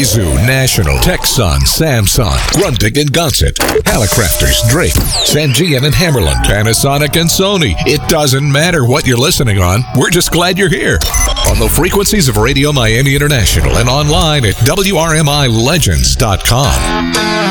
Zoo National, Texon, Samsung, Grundig and Gonset, Hallicrafters, Drake, Sangean and Hammerland, Panasonic and Sony. It doesn't matter what you're listening on. We're just glad you're here. On the frequencies of Radio Miami International and online at WRMILegends.com.